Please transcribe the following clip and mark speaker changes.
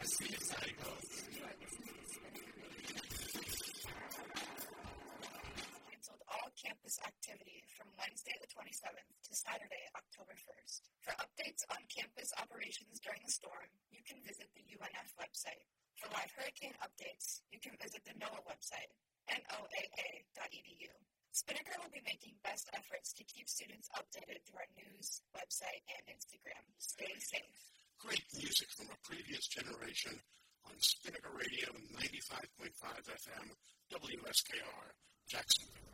Speaker 1: see how it goes.
Speaker 2: Canceled all campus activity from Wednesday the 27th to Saturday, October 1st. For updates on campus operations during the storm, you can visit the UNF website. For live hurricane updates, you can visit the NOAA website, noaa.edu. Spinnaker will be making best efforts to keep students updated through our news, website, and Instagram. Stay safe.
Speaker 1: Great music from a previous generation on Spinnaker Radio 95.5 FM, WSKR, Jacksonville.